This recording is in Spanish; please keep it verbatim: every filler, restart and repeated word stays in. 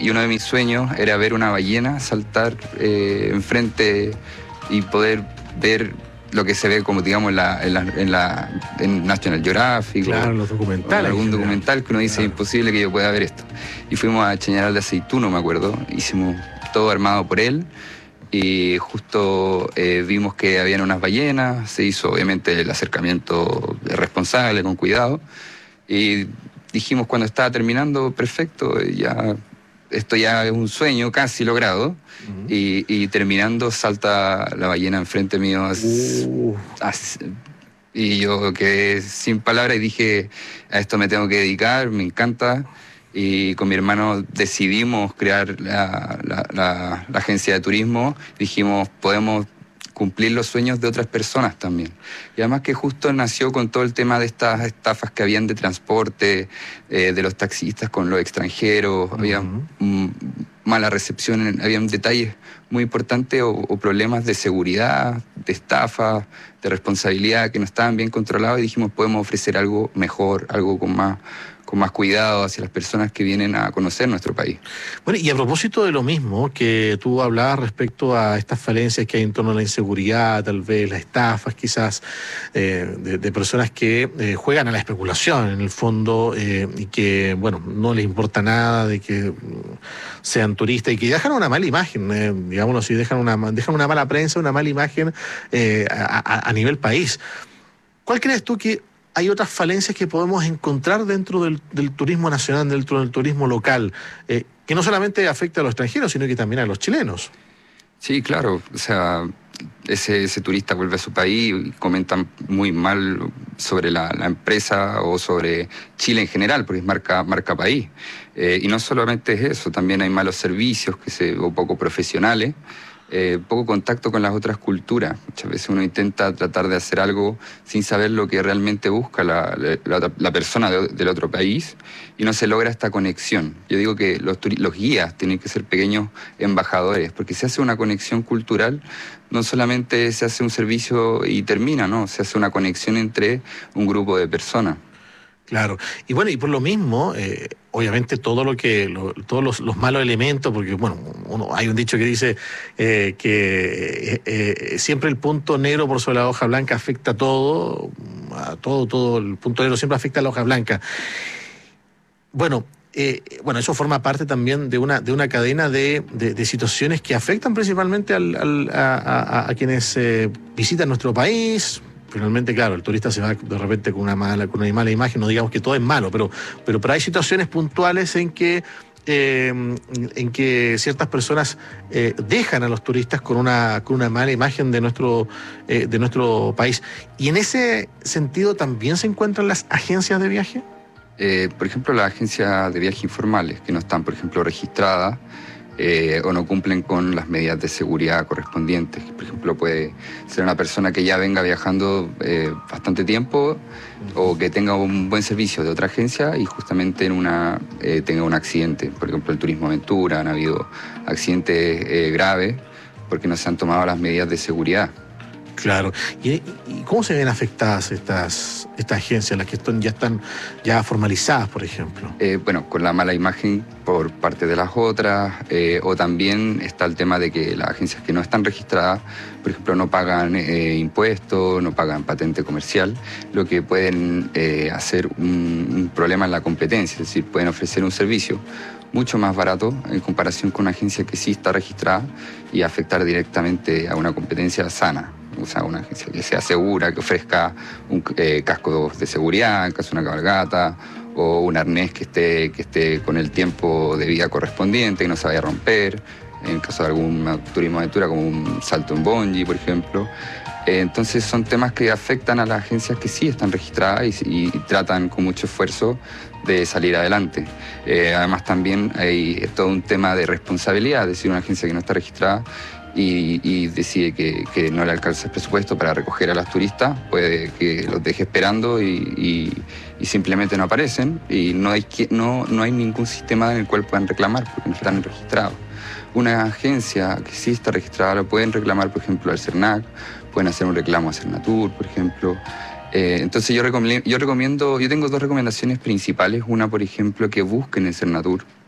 y uno de mis sueños era ver una ballena saltar eh, enfrente y poder ver lo que se ve como, digamos, en, la, en, la, en, la, en National Geographic. Claro, o, los documentales. O algún documental que uno dice, claro, imposible que yo pueda ver esto. Y fuimos a Chañaral de Aceituno, me acuerdo. Hicimos todo armado por él. Y justo eh, vimos que habían unas ballenas. Se hizo, obviamente, el acercamiento responsable, con cuidado. Y dijimos, cuando estaba terminando, perfecto, ya... esto ya es un sueño casi logrado. Uh-huh. y, y terminando salta la ballena enfrente mío. Uh. Así, y yo quedé sin palabras y dije, a esto me tengo que dedicar, me encanta. Y con mi hermano decidimos crear la, la, la, la agencia de turismo. Dijimos, podemos cumplir los sueños de otras personas también. Y además que justo nació con todo el tema de estas estafas que habían de transporte, eh, de los taxistas con los extranjeros, uh-huh. había mm, mala recepción, había detalles muy importantes o, o problemas de seguridad, de estafa, de responsabilidad que no estaban bien controlados, y dijimos, podemos ofrecer algo mejor, algo con más... con más cuidado hacia las personas que vienen a conocer nuestro país. Bueno, y a propósito de lo mismo que tú hablabas respecto a estas falencias que hay en torno a la inseguridad, tal vez las estafas quizás, eh, de, de personas que eh, juegan a la especulación en el fondo, eh, y que, bueno, no les importa nada de que sean turistas y que dejan una mala imagen, eh, digámoslo así, dejan una, dejan una mala prensa, una mala imagen eh, a, a, a nivel país. ¿Cuál crees tú que hay otras falencias que podemos encontrar dentro del, del turismo nacional, dentro del turismo local, eh, que no solamente afecta a los extranjeros, sino que también a los chilenos? Sí, claro. O sea, ese, ese turista vuelve a su país y comentan muy mal sobre la, la empresa o sobre Chile en general, porque es marca, marca país. Eh, y no solamente es eso, también hay malos servicios que se, o poco profesionales. Eh, poco contacto con las otras culturas. Muchas veces uno intenta tratar de hacer algo sin saber lo que realmente busca la, la, la persona de, del otro país, y no se logra esta conexión. Yo digo que los, los guías tienen que ser pequeños embajadores, porque se hace una conexión cultural, no solamente se hace un servicio y termina, ¿no? Se hace una conexión entre un grupo de personas. Claro, y bueno, y por lo mismo, eh, obviamente todo lo que, lo, todos los, los malos elementos, porque bueno, uno, hay un dicho que dice eh, que eh, eh, siempre el punto negro por sobre la hoja blanca afecta a todo, a todo, todo, el punto negro siempre afecta a la hoja blanca. Bueno, eh, bueno, eso forma parte también de una, de una cadena de, de, de situaciones que afectan principalmente al, al, a, a, a quienes eh, visitan nuestro país. Finalmente, claro, el turista se va de repente con una mala, con una mala imagen, no digamos que todo es malo, pero, pero, pero hay situaciones puntuales en que, eh, en que ciertas personas eh, dejan a los turistas con una, con una mala imagen de nuestro, eh, de nuestro país. ¿Y en ese sentido también se encuentran las agencias de viaje? Eh, por ejemplo, las agencias de viaje informales, que no están, por ejemplo, registradas, Eh, o no cumplen con las medidas de seguridad correspondientes. Por ejemplo, puede ser una persona que ya venga viajando eh, bastante tiempo, o que tenga un buen servicio de otra agencia y justamente en una, eh, tenga un accidente. Por ejemplo, el turismo aventura, han habido accidentes eh, graves porque no se han tomado las medidas de seguridad. Claro. ¿Y, y cómo se ven afectadas estas, estas agencias, las que están, ya están ya formalizadas, por ejemplo? Eh, bueno, con la mala imagen por parte de las otras, eh, o también está el tema de que las agencias que no están registradas, por ejemplo, no pagan eh, impuestos, no pagan patente comercial, lo que pueden eh, hacer un, un problema en la competencia, es decir, pueden ofrecer un servicio mucho más barato en comparación con una agencia que sí está registrada y afectar directamente a una competencia sana. O sea, una agencia que sea segura, que ofrezca un eh, casco de seguridad en caso de una cabalgata, o un arnés que esté, que esté con el tiempo de vida correspondiente, que no se vaya a romper, en caso de algún turismo de aventura como un salto en bungee, por ejemplo. Eh, entonces son temas que afectan a las agencias que sí están registradas y, y tratan con mucho esfuerzo de salir adelante. Eh, además también hay todo un tema de responsabilidad, es decir, una agencia que no está registrada Y, y decide que, que no le alcanza el presupuesto para recoger a los turistas, puede que los deje esperando y, y, y simplemente no aparecen, y no hay, no, no hay ningún sistema en el cual puedan reclamar porque no están registrados. Una agencia que sí está registrada lo pueden reclamar, por ejemplo, al CERNAC, pueden hacer un reclamo a Cernatur, por ejemplo. Eh, entonces yo recomiendo, yo recomiendo, yo tengo dos recomendaciones principales. Una, por ejemplo, que busquen el Cernatur,